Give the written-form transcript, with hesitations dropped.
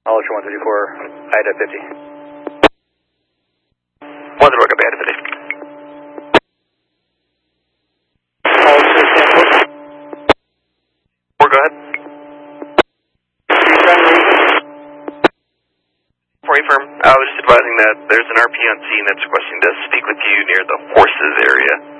Ultra 134, IDA 50. 1 copy, IDA 50. Ultra Stanford. 4, go ahead. For firm, I was just advising that there's an RP on scene that's requesting to speak with you near the horses area.